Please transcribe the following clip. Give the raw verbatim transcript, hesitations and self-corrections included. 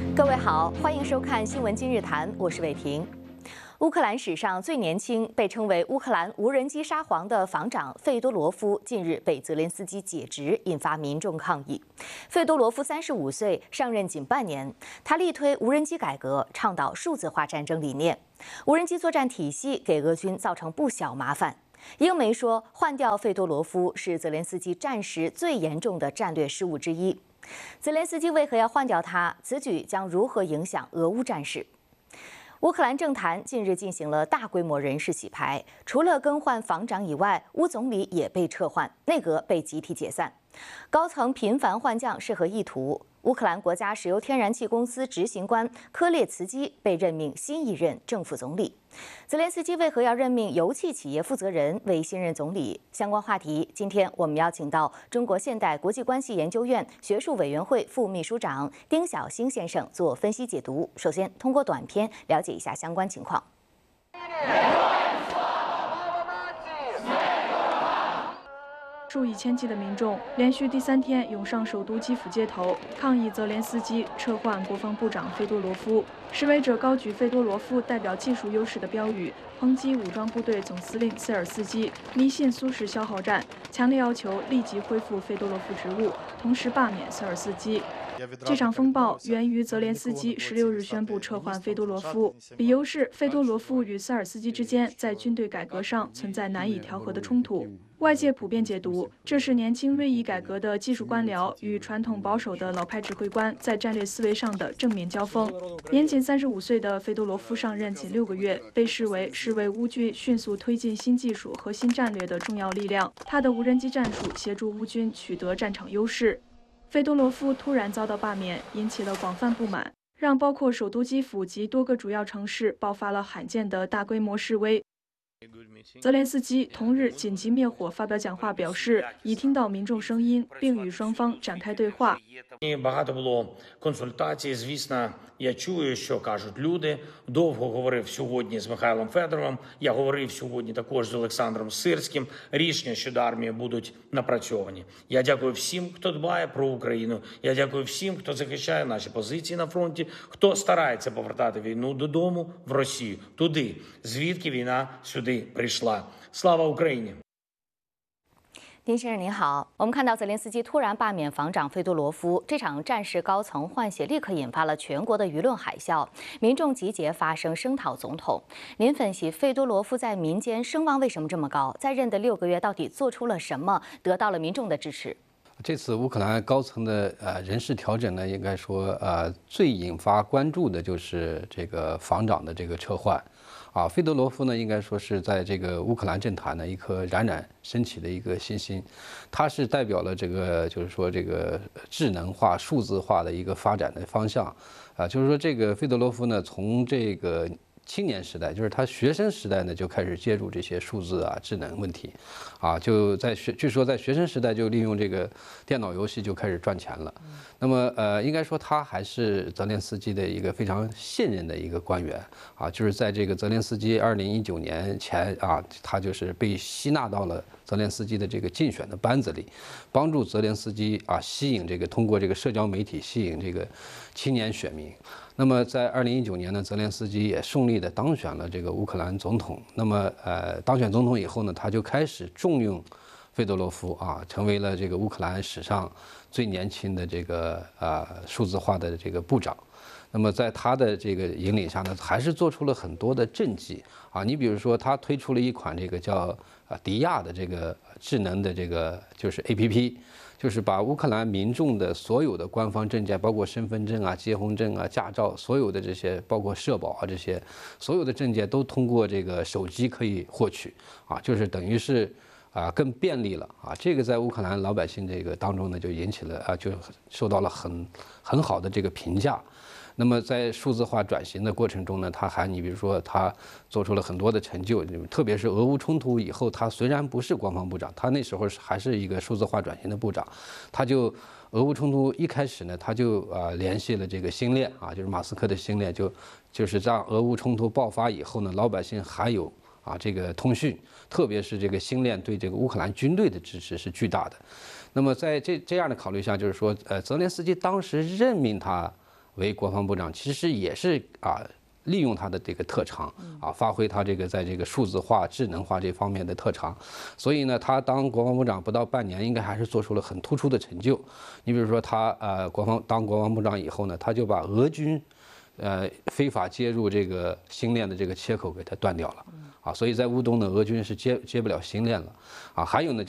各位好，欢迎收看《新闻今日谈》，我是伟婷。乌克兰史上最年轻，被称为乌克兰无人机沙皇的防长费多罗夫近日被泽连斯基解职，引发民众抗议。费多罗夫三十五岁，上任仅半年，他力推无人机改革，倡导数字化战争理念。无人机作战体系给俄军造成不小麻烦。英媒说，换掉费多罗夫是泽连斯基战时最严重的战略失误之一。泽连斯基为何要换掉他？此举将如何影响俄乌战事？乌克兰政坛近日进行了大规模人事洗牌，除了更换防长以外，乌总理也被撤换，内阁被集体解散，高层频繁换将是何意图？乌克兰国家石油天然气公司执行官科列茨基被任命新一任政府总理。泽连斯基为何要任命油气企业负责人为新任总理？相关话题，今天我们邀请到中国现代国际关系研究院学术委员会副秘书长丁晓星先生做分析解读。首先，通过短片了解一下相关情况。 数以千计的民众连续第三天涌上首都基辅街头，抗议泽连斯基撤换国防部长费多罗夫。示威者高举费多罗夫代表技术优势的标语，抨击武装部队总司令塞尔斯基迷信苏式消耗战，强烈要求立即恢复费多罗夫职务，同时罢免塞尔斯基。这场风暴源于泽连斯基十六日宣布撤换费多罗夫，理由是费多罗夫与塞尔斯基之间在军队改革上存在难以调和的冲突。外界普遍解读，这是年轻锐意改革的技术官僚与传统保守的老派指挥官在战略思维上的正面交锋。年仅三十五岁的费多罗夫上任仅六个月，被视为是为乌军迅速推进新技术和新战略的重要力量。他的无人机战术协助乌军取得战场优势。费多罗夫突然遭到罢免，引起了广泛不满，让包括首都基辅及多个主要城市爆发了罕见的大规模示威。泽连斯基同日紧急灭火发表讲话，表示已听到民众声音，并与双方展开对话。 Багато було консультацій, звісно, я чую, що кажуть люди. Довго говорив сьогодні з Михайлом Федоровим, я говорив сьогодні також з Олександром Сирським. Рішення щодо армії будуть напрацьовані. Я дякую всім, хто дбає про Україну. Я дякую всім, хто захищає наші позиції на фронті, хто старається повертати війну додому, в Росію, туди, звідки війна сюди прийшла. Слава Україні! 丁先生您好，我们看到泽连斯基突然罢免防长费多罗夫，这场战事高层换血立刻引发了全国的舆论海啸，民众集结发声声讨总统。您分析费多罗夫在民间声望为什么这么高？在任的六个月到底做出了什么，得到了民众的支持？ 这次乌克兰高层的呃人事调整呢，应该说呃最引发关注的就是这个防长的这个撤换。啊，费多罗夫呢，应该说是在这个乌克兰政坛呢一颗冉冉升起的一个新星，他是代表了这个就是说这个智能化、数字化的一个发展的方向，啊，就是说这个费多罗夫呢，从这个青年时代，就是他学生时代呢就开始接触这些数字啊、智能问题，啊，就在学，据说在学生时代就利用这个电脑游戏就开始赚钱了。那么呃，应该说他还是泽连斯基的一个非常信任的一个官员啊，就是在这个泽连斯基二零一九年前啊，他就是被吸纳到了泽连斯基的这个竞选的班子里，帮助泽连斯基啊吸引这个通过这个社交媒体吸引这个青年选民。那么在二零一九年呢，泽连斯基也顺利的当选了这个乌克兰总统。那么呃，当选总统以后呢，他就开始重用费多罗夫啊，成为了这个乌克兰史上最年轻的这个呃数字化的这个部长。那么在他的这个引领下呢，还是做出了很多的政绩啊。你比如说，他推出了一款这个叫呃迪亚的这个智能的这个就是 A P P。就是把乌克兰民众的所有的官方证件，包括身份证啊、结婚证啊、驾照，所有的这些，包括社保啊这些，所有的证件都通过这个手机可以获取啊，就是等于是啊更便利了啊。这个在乌克兰老百姓这个当中呢，就引起了啊，就受到了很很好的这个评价。那么在数字化转型的过程中呢，他还你比如说他做出了很多的成就，特别是俄乌冲突以后，他虽然不是国防部长，他那时候还是一个数字化转型的部长，他就俄乌冲突一开始呢，他就啊联系了这个星链啊，就是马斯克的星链，就就是让俄乌冲突爆发以后呢，老百姓还有啊这个通讯，特别是这个星链对这个乌克兰军队的支持是巨大的。那么在这这样的考虑下，就是说，呃，泽连斯基当时任命他。 为国防部长，其实也是啊。利用他的这个特长啊，发挥他这个在这个数字化、智能化这方面的特长，所以呢，他当国防部长不到半年，应该还是做出了很突出的成就。你比如说他呃，国防当国防部长以后呢，他就把俄军呃非法接入这个星链的这个切口给它断掉了啊，所以在乌东呢，俄军是接接不了星链了啊。还有呢。